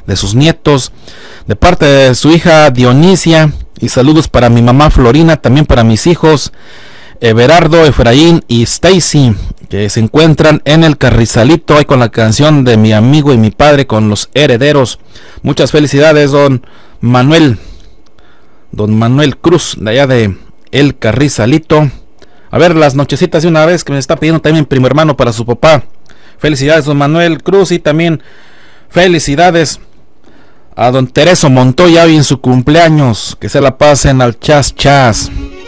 de sus nietos, de parte de su hija Dionisia, y saludos para mi mamá Florina, también para mis hijos Everardo, Efraín y Stacy, que se encuentran en el Carrizalito, ahí con la canción de Mi amigo y mi padre, con Los Herederos. Muchas felicidades, don Manuel Cruz, de allá de El Carrizalito. A ver, las nochecitas de una vez, que me está pidiendo también primo hermano para su papá. Felicidades, don Manuel Cruz, y también felicidades a don Tereso Montoya hoy en su cumpleaños. Que se la pasen al chas chas.